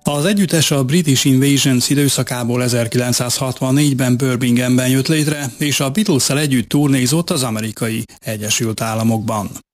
Az együttes a British Invasions időszakából 1964-ben Birminghamben jött létre, és a Beatles-szel együtt turnézott az Amerikai Egyesült Államokban.